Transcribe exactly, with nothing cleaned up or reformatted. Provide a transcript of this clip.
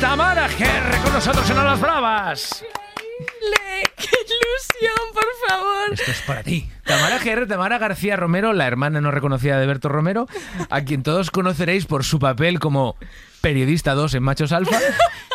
Tamara Ger con nosotros en A las Bravas. Le, ¡qué ilusión, por favor! Esto es para ti. Tamara Ger, Tamara García Romero, la hermana no reconocida de Berto Romero, a quien todos conoceréis por su papel como periodista dos en Machos Alfa,